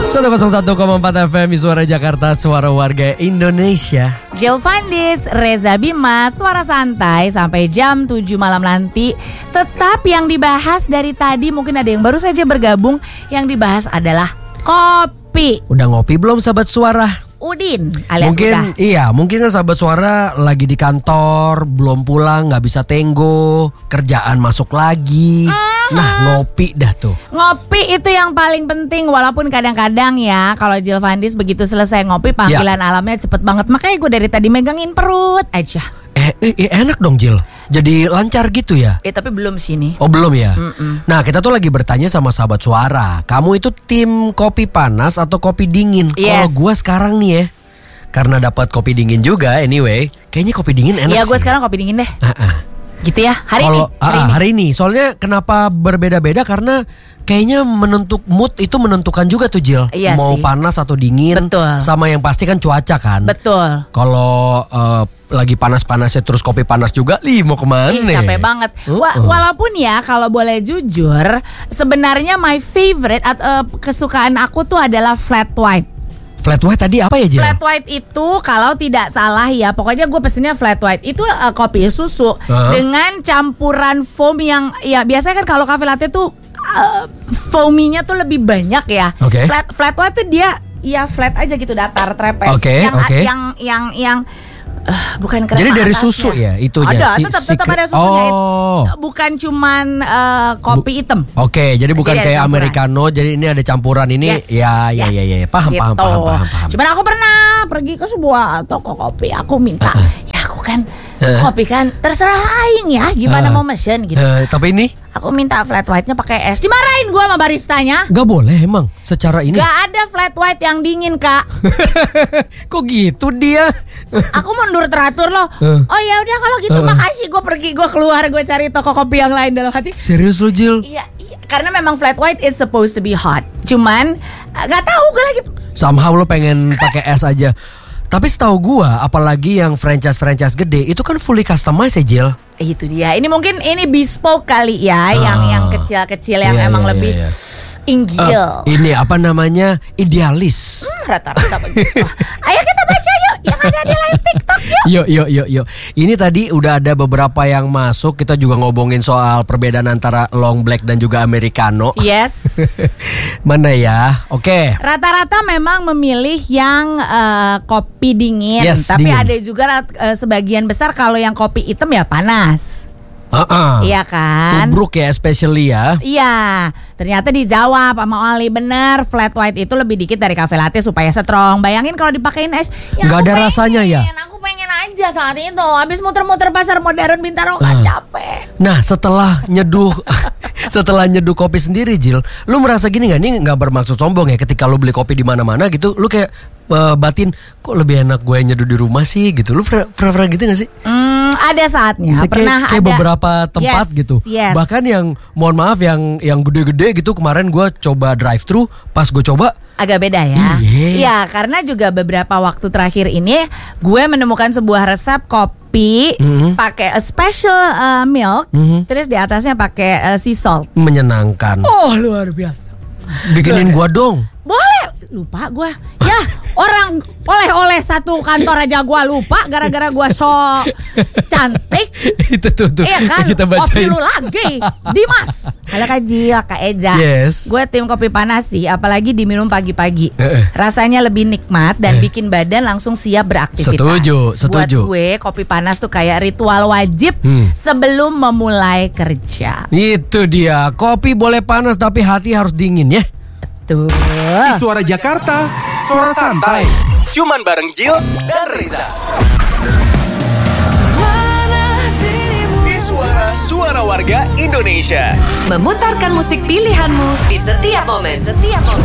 101,4 FM Suara Jakarta, suara warga Indonesia. Jill Fandis, Reza Bima, suara santai sampai jam 7 malam nanti. Tetap yang dibahas dari tadi, mungkin ada yang baru saja bergabung, yang dibahas adalah kopi. Udah ngopi belum sahabat suara? Udin alias mungkin udah. Iya, mungkin kan sahabat suara lagi di kantor, belum pulang, gak bisa tenggo, kerjaan masuk lagi. Nah, ngopi dah tuh. Ngopi itu yang paling penting. Walaupun kadang-kadang ya, kalau Jill Fandis begitu selesai ngopi, panggilan alamnya cepet banget. Makanya gue dari tadi megangin perut aja. Enak dong Jill. Jadi lancar gitu ya? Tapi belum sini. Oh belum ya? Nah, kita tuh lagi bertanya sama sahabat suara, kamu itu tim kopi panas atau kopi dingin? Yes. Kalau gue sekarang nih ya, karena dapat kopi dingin juga anyway, kayaknya kopi dingin enak sih. Iya, gue sekarang kopi dingin deh. Gitu ya, Hari ini. Soalnya kenapa berbeda-beda, karena kayaknya mood itu menentukan juga tuh Jill. Iya mau sih. panas atau dingin. Betul. Sama yang pasti kan cuaca kan. Betul. Kalau lagi panas-panasnya terus kopi panas juga, mau kemana? Capek banget. Walaupun ya, kalau boleh jujur, sebenarnya my favorite kesukaan aku tuh adalah flat white. Flat white tadi apa ya Jill? Flat white itu kalau tidak salah ya, pokoknya gue pesennya flat white. Itu kopi susu dengan campuran foam yang ya biasanya kan kalau cafe latte tuh foaminya tuh lebih banyak ya. Okay. Flat white tuh dia ya flat aja gitu, datar, trepes. Yang bukan krema. Jadi dari atasnya. susu ya itu ada, tetap ada susunya. Bukan cuman kopi hitam. Oke, jadi bukan kayak campuran americano. Jadi ini ada campuran ini. Yes. Ya. Paham. Cuman aku pernah pergi ke sebuah toko kopi. Aku minta, ya aku kan kopi kan terserah aing ya, gimana mau mesen gitu. Tapi ini aku minta flat white-nya pakai es. Dimarahin gue sama baristanya. gak boleh emang secara ini. Gak ada flat white yang dingin, Kak. Kok gitu dia? Aku mundur teratur loh. Oh ya udah kalau gitu makasih, gue pergi, gue keluar, gue cari toko kopi yang lain dalam hati. Serius lo Jill? Iya, karena memang flat white is supposed to be hot. Cuman gak tahu gue lagi. Somehow lo pengen pakai es aja. Tapi setahu gua, apalagi yang franchise gede itu kan fully customized ya Jill. Itu dia. Ini mungkin bespoke kali ya, yang kecil-kecil yang emang lebih inggil. Ini apa namanya, idealis. Rata-rata begitu. Ayo kita baca yuk yang ada di live TikTok yuk. Yuk. Ini tadi udah ada beberapa yang masuk. Kita juga ngomongin soal perbedaan antara long black dan juga americano. Yes. Mana ya? Oke. Rata-rata memang memilih yang kopi dingin. Yes, tapi dingin. ada juga sebagian besar kalau yang kopi hitam ya panas. Iya kan? Tubruk ya, especially ya. Iya, ternyata dijawab sama Oli, bener, flat white itu lebih dikit dari cafe latte supaya strong. Bayangin kalau dipakein es, ya nggak ada rasanya ya. Aku pengen aja saat itu, habis muter-muter pasar modern Bintaro kan capek. Nah, setelah nyeduh kopi sendiri Jill, lu merasa gini nggak? Ini nggak bermaksud sombong ya. Ketika lu beli kopi di mana-mana gitu, lu kayak batin, kok lebih enak gue nyeduh di rumah sih gitu. Lu pernah gitu gak sih? Ada saatnya. Pernah kayak ada beberapa tempat gitu. Yes. Bahkan yang mohon maaf yang gede-gede gitu, kemarin gue coba drive thru, pas gue coba agak beda ya. Iya, karena juga beberapa waktu terakhir ini gue menemukan sebuah resep kopi pakai special milk, terus di atasnya pakai sea salt. Menyenangkan. Oh, luar biasa. Bikinin gue dong. Boleh. Lupa gue. Ya, orang oleh-oleh satu kantor aja gue lupa gara-gara gue so cantik. Itu tuh. Iya kan, kita kopi lu lagi Dimas. Halo Kak Jill, Kak Eja. Yes. Gue tim kopi panas sih, apalagi diminum pagi-pagi. Rasanya lebih nikmat dan bikin badan langsung siap beraktivitas. Setuju. Buat gue kopi panas tuh kayak ritual wajib sebelum memulai kerja. Itu dia, kopi boleh panas tapi hati harus dingin ya. Tuh. Di Suara Jakarta, suara santai. Cuman bareng Jill dan Reza. Di suara warga Indonesia. Memutarkan musik pilihanmu di setiap momen.